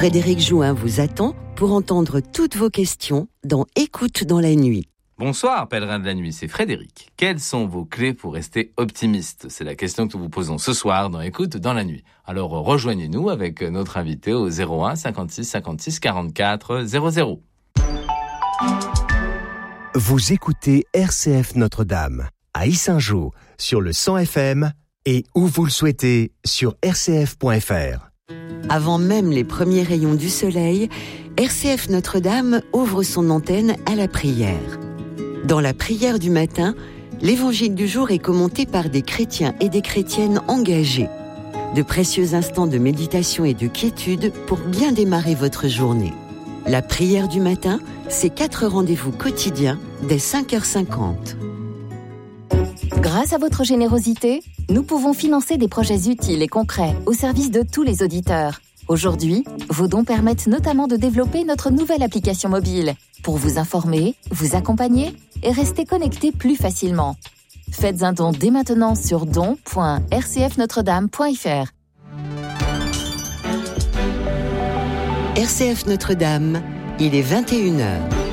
Frédéric Jouin vous attend pour entendre toutes vos questions dans Écoute dans la nuit. Bonsoir, pèlerins de la nuit, c'est Frédéric. Quelles sont vos clés pour rester optimiste ? C'est la question que nous vous posons ce soir dans Écoute dans la nuit. Alors rejoignez-nous avec notre invité au 01 56 56 44 00. Vous écoutez RCF Notre-Dame à Yssingeaux sur le 100 FM et où vous le souhaitez sur rcf.fr. Avant même les premiers rayons du soleil, RCF Notre-Dame ouvre son antenne à la prière. Dans la prière du matin, l'évangile du jour est commenté par des chrétiens et des chrétiennes engagés. De précieux instants de méditation et de quiétude pour bien démarrer votre journée. La prière du matin, c'est 4 rendez-vous quotidiens dès 5h50. Grâce à votre générosité, nous pouvons financer des projets utiles et concrets au service de tous les auditeurs. Aujourd'hui, vos dons permettent notamment de développer notre nouvelle application mobile pour vous informer, vous accompagner et rester connecté plus facilement. Faites un don dès maintenant sur don.rcfnotredame.fr. RCF Notre-Dame, il est 21h.